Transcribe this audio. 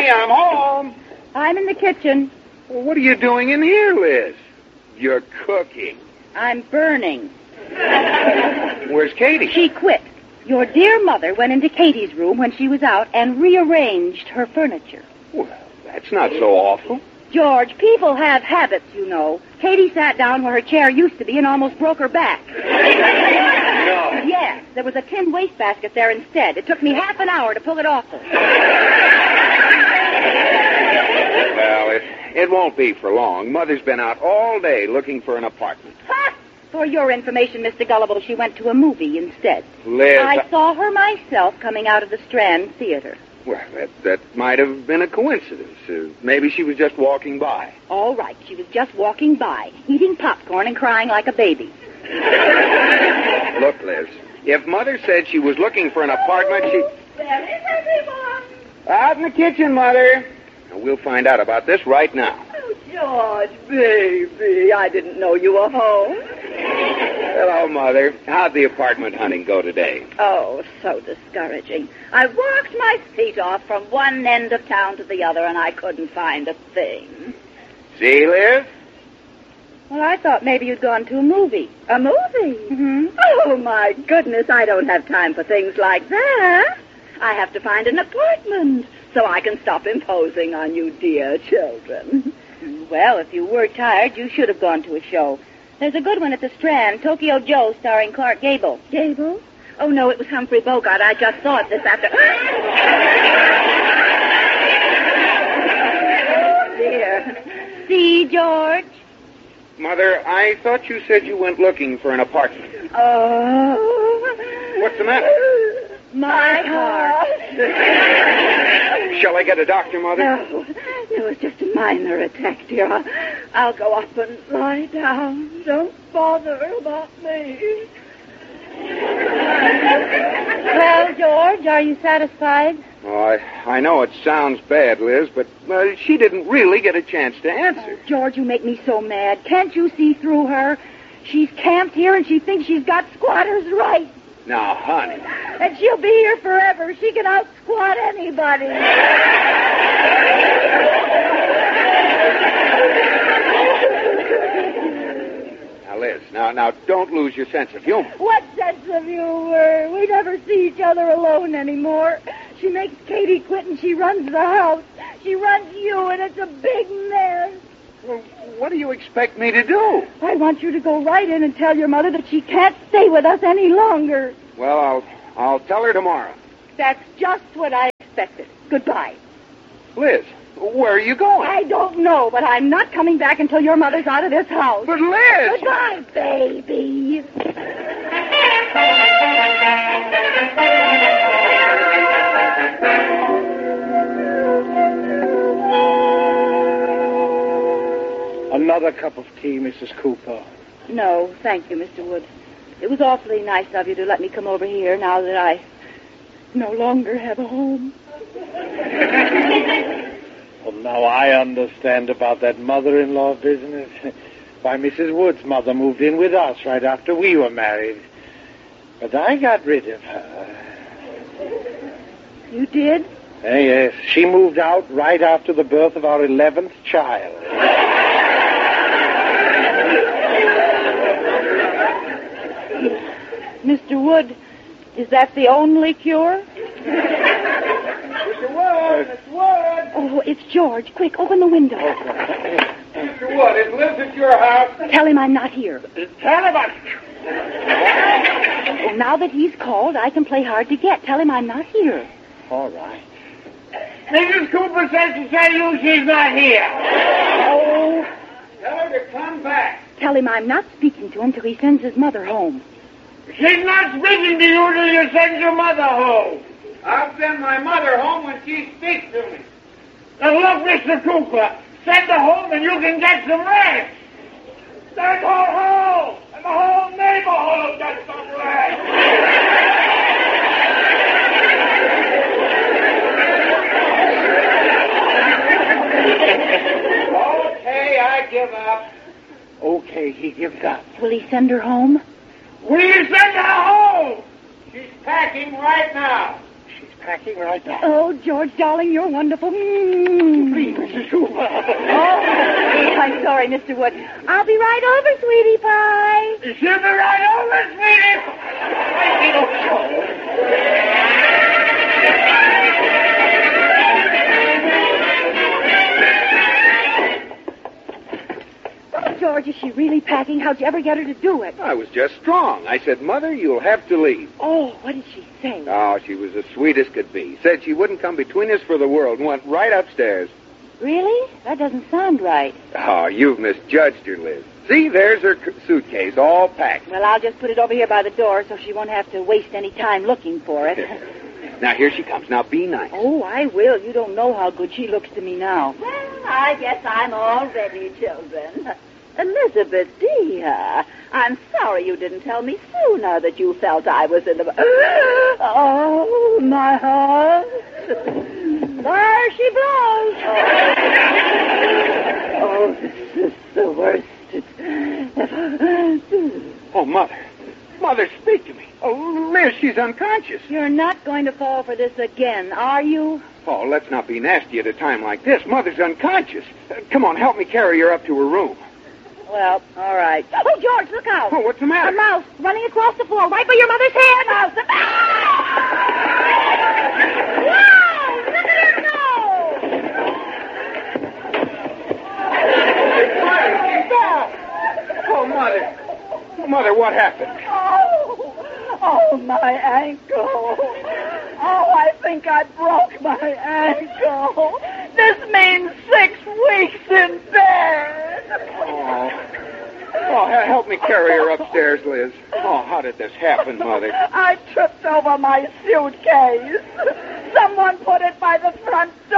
Katie, I'm home. I'm in the kitchen. Well, what are you doing in here, Liz? You're cooking. I'm burning. Where's Katie? She quit. Your dear mother went into Katie's room when she was out and rearranged her furniture. Well, that's not so awful. George, people have habits, you know. Katie sat down where her chair used to be and almost broke her back. No. Yes, there was a tin wastebasket there instead. It took me half an hour to pull it off her. Well, it won't be for long. Mother's been out all day looking for an apartment. Ha! For your information, Mr. Gullible, she went to a movie instead. Liz, I saw her myself coming out of the Strand Theater. Well, that might have been a coincidence. Maybe she was just walking by. All right, she was just walking by, eating popcorn and crying like a baby. Look, Liz, if Mother said she was looking for an apartment, she... There is everyone. Out in the kitchen, Mother. Now, we'll find out about this right now. Oh, George, baby, I didn't know you were home. Hello, Mother. How'd the apartment hunting go today? Oh, so discouraging. I worked my feet off from one end of town to the other, and I couldn't find a thing. See, Liz? Well, I thought maybe you'd gone to a movie. A movie? Mm-hmm. Oh, my goodness, I don't have time for things like that. I have to find an apartment so I can stop imposing on you dear children. Well, if you were tired, you should have gone to a show. There's a good one at the Strand, Tokyo Joe, starring Clark Gable. Gable? Oh, no, it was Humphrey Bogart. I just saw it this afternoon. Oh, dear. See, George? Mother, I thought you said you went looking for an apartment. Oh. What's the matter? My heart. Shall I get a doctor, Mother? No, it was just a minor attack, dear. I'll go up and lie down. Don't bother about me. Well, George, are you satisfied? Oh, I know it sounds bad, Liz, but she didn't really get a chance to answer. George, you make me so mad. Can't you see through her? She's camped here and she thinks she's got squatters' rights. Now, honey. And she'll be here forever. She can out-squat anybody. Now, Liz, now, don't lose your sense of humor. What sense of humor? We never see each other alone anymore. She makes Katie quit and she runs the house. She runs you, and it's a big mess. Well, what do you expect me to do? I want you to go right in and tell your mother that she can't stay with us any longer. Well, I'll tell her tomorrow. That's just what I expected. Goodbye. Liz, where are you going? I don't know, but I'm not coming back until your mother's out of this house. But Liz! Goodbye, baby. Another cup of tea, Mrs. Cooper. No, thank you, Mr. Wood. It was awfully nice of you to let me come over here now that I no longer have a home. Well, now I understand about that mother-in-law business. Why, Mrs. Wood's mother moved in with us right after we were married. But I got rid of her. You did? Yes, she moved out right after the birth of our 11th child. Mr. Wood, is that the only cure? Mr. Wood! Mr. Wood! Oh, it's George. Quick, open the window. Mr. Wood, is Liz at your house? Tell him I'm not here. Tell him Oh, now that he's called, I can play hard to get. Tell him I'm not here. All right. Mrs. Cooper says to tell you she's not here. Oh. Tell her to come back. Tell him I'm not speaking to him till he sends his mother home. She's not speaking to you till you send your mother home. I'll send my mother home when she speaks to me. Now look, Mr. Cooper, send her home and you can get some rest. Send her home, and the whole neighborhood will get some rest. Okay, I give up. Okay, he gives up. Will he send her home? Will you send her home? She's packing right now. She's packing right now. Oh, George, darling, you're wonderful. Please, Mrs. Hoover. I'm sorry, Mr. Wood. I'll be right over, sweetie pie. She'll be right over, sweetie. George, is she really packing? How'd you ever get her to do it? I was just strong. I said, Mother, you'll have to leave. Oh, what did she say? Oh, she was as sweet as could be. Said she wouldn't come between us for the world and went right upstairs. Really? That doesn't sound right. Oh, you've misjudged her, Liz. See, there's her suitcase, all packed. Well, I'll just put it over here by the door so she won't have to waste any time looking for it. Now, here she comes. Now, be nice. Oh, I will. You don't know how good she looks to me now. Well, I guess I'm all ready, children. Elizabeth, dear, I'm sorry you didn't tell me sooner that you felt I was in the... Oh, my heart. There she blows. Oh, this is the worst. Oh, Mother. Mother, speak to me. Oh, Liz, she's unconscious. You're not going to fall for this again, are you? Oh, let's not be nasty at a time like this. Mother's unconscious. Come on, help me carry her up to her room. Well, all right. Oh, George, look out. Oh, what's the matter? A mouse running across the floor right by your mother's head. Mouse. Wow, look at her go. Oh, Mother. Mother, what happened? Oh, my ankle. Oh, I think I broke my ankle. This means 6 weeks in bed. Oh, help me carry her upstairs, Liz. Oh, how did this happen, Mother? I tripped over my suitcase. Someone put it by the front